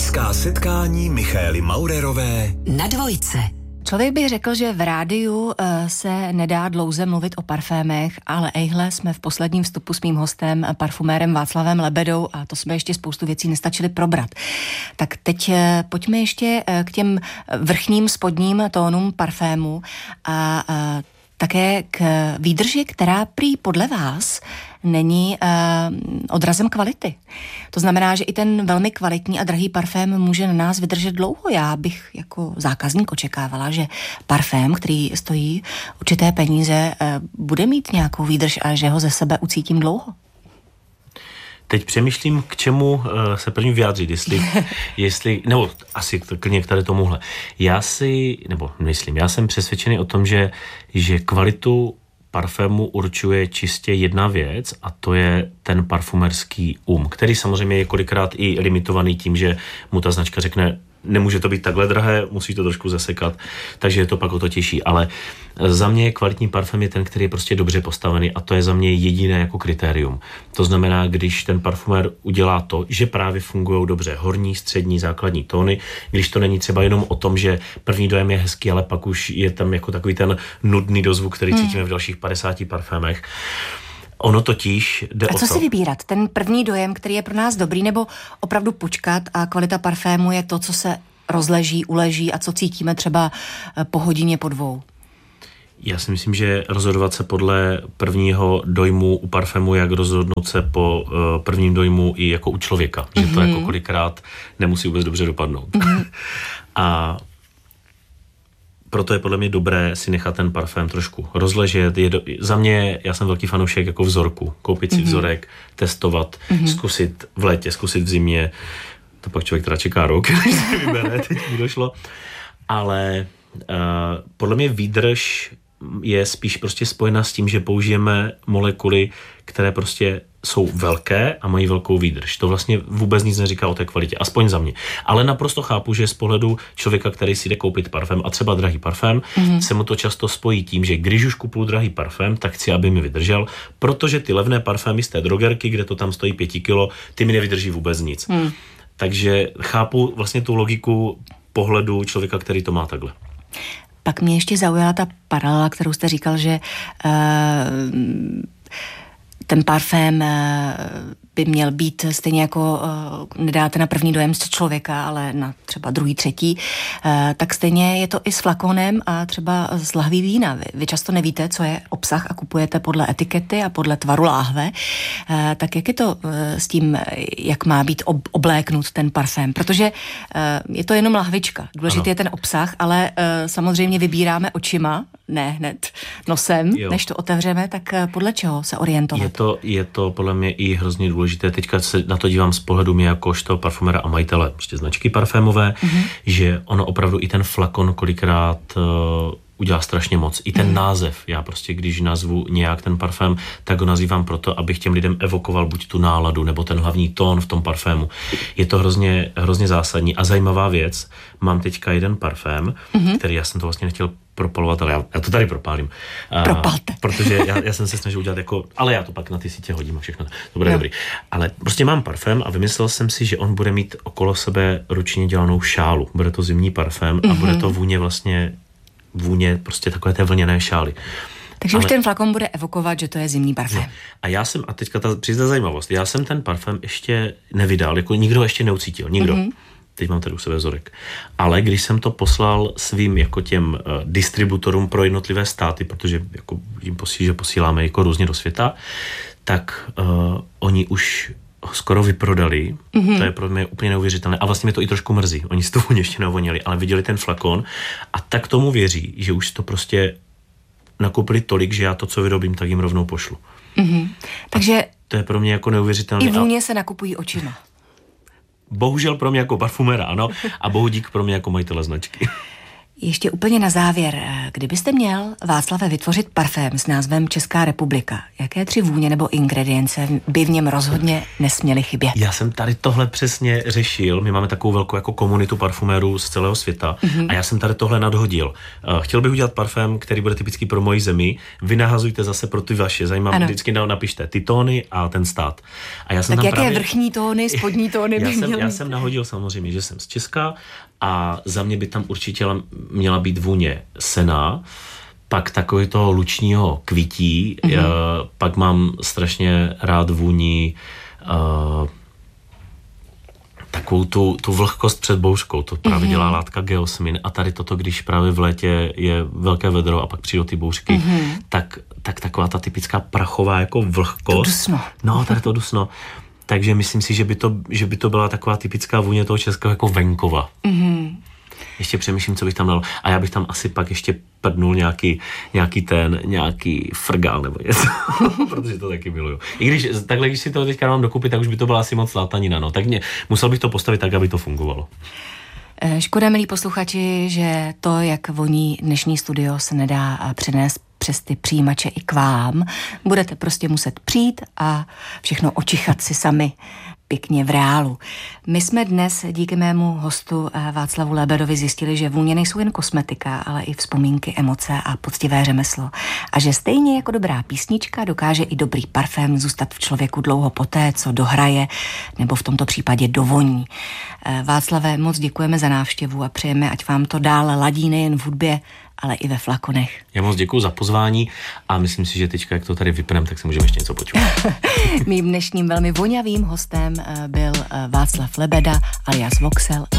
Blízká setkání Michaely Maurerové na Dvojce. Člověk by řekl, že v rádiu se nedá dlouze mluvit o parfémech, ale ejhle, jsme v posledním vstupu s mým hostem, parfumérem Václavem Lebedou, a to jsme ještě spoustu věcí nestačili probrat. Tak teď pojďme ještě k těm vrchním spodním tónům parfému a také k výdrži, která prý podle vás není odrazem kvality. To znamená, že i ten velmi kvalitní a drahý parfém může na nás vydržet dlouho. Já bych jako zákazník očekávala, že parfém, který stojí určité peníze, bude mít nějakou výdrž a že ho ze sebe ucítím dlouho. Teď přemýšlím, k čemu se první vyjádřit, jestli, nebo asi klidně k tady tomuhle. Já jsem přesvědčený o tom, že kvalitu parfému určuje čistě jedna věc a to je ten parfumerský který samozřejmě je kolikrát i limitovaný tím, že mu ta značka řekne, nemůže to být takhle drahé, musí to trošku zasekat, takže je to pak o to těžší, ale za mě kvalitní parfém je ten, který je prostě dobře postavený a to je za mě jediné jako kritérium. To znamená, když ten parfumér udělá to, že právě fungují dobře horní, střední, základní tóny, když to není třeba jenom o tom, že první dojem je hezký, ale pak už je tam jako takový ten nudný dozvuk, který cítíme v dalších 50 parfémech. Ono totiž jde o to. A co si vybírat? Ten první dojem, který je pro nás dobrý, nebo opravdu počkat a kvalita parfému je to, co se rozleží, uleží a co cítíme třeba po hodině, po dvou? Já si myslím, že rozhodovat se podle prvního dojmu u parfému, jak rozhodnout se po prvním dojmu i jako u člověka. Že to jako kolikrát nemusí vůbec dobře dopadnout. A proto je podle mě dobré si nechat ten parfém trošku rozležet. Za mě, já jsem velký fanoušek jako vzorku. Koupit si vzorek, testovat, zkusit v létě, zkusit v zimě. To pak člověk teda čeká rok, než si vybere, teď mi došlo. Ale podle mě výdrž je spíš prostě spojena s tím, že použijeme molekuly, které prostě jsou velké a mají velkou výdrž. To vlastně vůbec nic neříká o té kvalitě, aspoň za mě. Ale naprosto chápu, že z pohledu člověka, který si jde koupit parfém a třeba drahý parfém, se mu to často spojí tím, že když už kupuju drahý parfém, tak chci, aby mi vydržel, protože ty levné parfémy z té drogerky, kde to tam stojí 5 kilo, ty mi nevydrží vůbec nic. Takže chápu vlastně tu logiku pohledu člověka, který to má takhle. Pak mě ještě zaujala ta paralela, kterou jste říkal, že ten parfém by měl být stejně jako nedáte na první dojem z člověka, ale na třeba druhý, třetí, tak stejně je to i s flakonem a třeba z lahví vína. Vy často nevíte, co je obsah a kupujete podle etikety a podle tvaru láhve. Tak jak je to s tím, jak má být obléknut ten parfém? Protože je to jenom lahvička. Důležitý je ten obsah, ale samozřejmě vybíráme očima, ne hned nosem, než to otevřeme, tak podle čeho se orientovat? Je to podle mě i hrozně důležité. Teďka se na to dívám z pohledu mě jakožto parfumera a majitele prostě značky parfémové, že ono opravdu i ten flakon kolikrát udělá strašně moc. I ten název. Já prostě, když nazvu nějak ten parfém, tak ho nazývám proto, abych těm lidem evokoval buď tu náladu, nebo ten hlavní tón v tom parfému. Je to hrozně zásadní a zajímavá věc. Mám teďka jeden parfém, který já jsem to vlastně nechtěl propalovat, ale já to tady propálím. Propalte. Protože já jsem se snažil udělat jako, ale já to pak na ty sítě hodím a všechno. To bude dobrý. Ale prostě mám parfém a vymyslel jsem si, že on bude mít okolo sebe ručně dělanou šálu. Bude to zimní parfém a bude to vůně prostě takové té vlněné šály. Takže už ten flakon bude evokovat, že to je zimní parfém. A teďka přijde zajímavost, já jsem ten parfém ještě nevydal, jako nikdo ještě neucítil, nikdo. Teď mám tady u sebe vzorek. Ale když jsem to poslal svým jako těm distributorům pro jednotlivé státy, protože jako jim že posíláme jako různě do světa, tak oni už skoro vyprodali. To je pro mě úplně neuvěřitelné. A vlastně mě to i trošku mrzí. Oni si to ještě neovonili, ale viděli ten flakon a tak tomu věří, že už to prostě nakoupili tolik, že já to, co vyrobím, tak jim rovnou pošlu. Takže to je pro mě jako neuvěřitelné. I vůně se nakupují očima. Bohužel pro mě jako parfuméra, ano, a bohu dík pro mě jako majitele značky. Ještě úplně na závěr, kdybyste měl, Václave, vytvořit parfém s názvem Česká republika, jaké 3 vůně nebo ingredience by v něm rozhodně nesměly chybět? Já jsem tady tohle přesně řešil. My máme takovou velkou jako komunitu parfumérů z celého světa a já jsem tady tohle nadhodil. Chtěl bych udělat parfém, který bude typický pro moji zemi. Vy nahazujte zase pro ty vaše. Zajímavé, vždycky napište ty tóny a ten stát. A já jsem tak tam jaké právě... vrchní tóny, spodní tóny by měly? Já jsem nahodil samozřejmě, že jsem z Česka a za mě by tam určitě měla být vůně sena, pak takový toho lučního kvítí, pak mám strašně rád vůni takovou tu vlhkost před bouřkou, to právě dělá látka geosmin a tady toto, když právě v létě je velké vedro a pak přijdou ty bouřky, tak taková ta typická prachová jako vlhkost. To dusno. No, tady to dusno. Takže myslím si, že by to byla taková typická vůně toho českého jako venkova. Ještě přemýšlím, co bych tam dal. A já bych tam asi pak ještě prdnul nějaký frgál nebo něco. Protože to taky miluju. I když si to teďka mám dokupit, tak už by to byla asi moc slátanina. No. Tak musel bych to postavit tak, aby to fungovalo. Škoda, milí posluchači, že to, jak voní dnešní studio, se nedá přenést přes ty přijímače i k vám. Budete prostě muset přijít a všechno očichat si sami pěkně v reálu. My jsme dnes díky mému hostu Václavu Lebedovi zjistili, že vůně nejsou jen kosmetika, ale i vzpomínky, emoce a poctivé řemeslo. A že stejně jako dobrá písnička dokáže i dobrý parfém zůstat v člověku dlouho poté, co dohraje, nebo v tomto případě dovoní. Václave, moc děkujeme za návštěvu a přejeme, ať vám to dále ladí nejen v hudbě, ale i ve flakonech. Já moc děkuju za pozvání a myslím si, že teďka, jak to tady vypneme, tak si můžeme ještě něco počít. Mým dnešním velmi vonavým hostem byl Václav Lebeda alias Voxel